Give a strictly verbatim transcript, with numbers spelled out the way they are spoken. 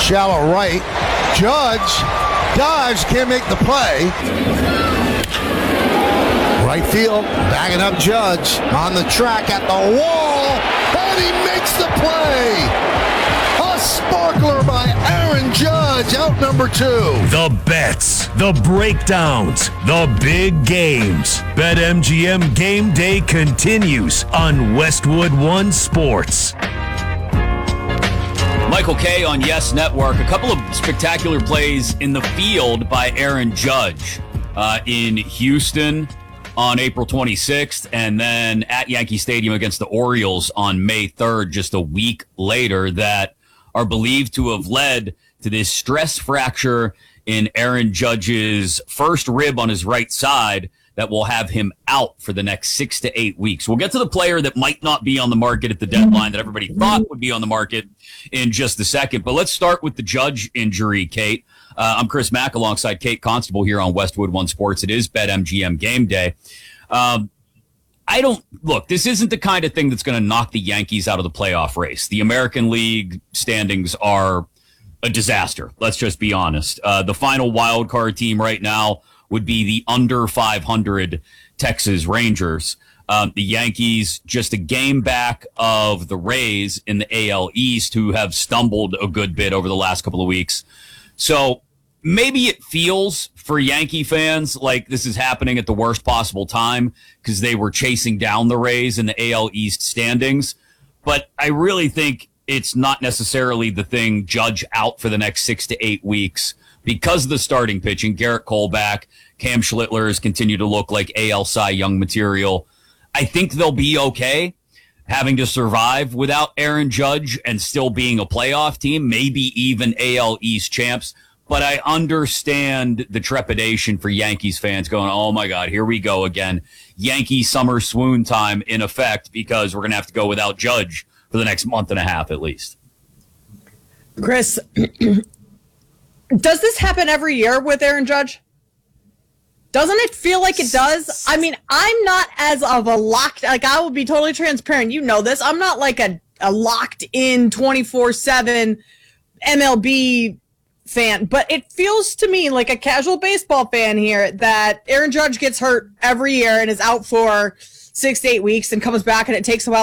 Shallow right. Judge dives, can't make the play. Right field, backing up Judge on the track at the wall, and he makes the play. A sparkler by Aaron Judge, out number two. The bets, the breakdowns, the big games. BetMGM Game Day continues on Westwood One Sports. Michael Kay on Yes Network. A couple of spectacular plays in the field by Aaron Judge uh, in Houston on April twenty-sixth, and then at Yankee Stadium against the Orioles on May third, just a week later, that are believed to have led to this stress fracture in Aaron Judge's first rib on his right side that will have him out for the next six to eight weeks. We'll get to the player that might not be on the market at the deadline that everybody thought would be on the market in just a second. But let's start with the Judge injury, Kate. Uh, I'm Chris Mack alongside Kate Constable here on Westwood One Sports. It is BetMGM Game Day. Um, I don't look, this isn't the kind of thing that's going to knock the Yankees out of the playoff race. The American League standings are a disaster. Let's just be honest. Uh, the final wild card team right now would be the under five hundred Texas Rangers. Um, the Yankees just a game back of the Rays in the A L East, who have stumbled a good bit over the last couple of weeks. So maybe it feels for Yankee fans like this is happening at the worst possible time because they were chasing down the Rays in the A L East standings. But I really think it's not necessarily the thing. Judge out for the next six to eight weeks because of the starting pitching. Garrett Cole back. Cam Schlittler has continued to look like A L Cy Young material. I think they'll be okay having to survive without Aaron Judge and still being a playoff team, maybe even A L East champs. But I understand the trepidation for Yankees fans going, oh, my God, here we go again. Yankee summer swoon time in effect because we're going to have to go without Judge for the next month and a half at least. Chris, does this happen every year with Aaron Judge? Doesn't it feel like it does? I mean, I'm not as of a locked, like I will be totally transparent. You know this. I'm not like a, a locked in twenty-four seven M L B fan, but it feels to me like a casual baseball fan here that Aaron Judge gets hurt every year and is out for six to eight weeks and comes back and it takes a while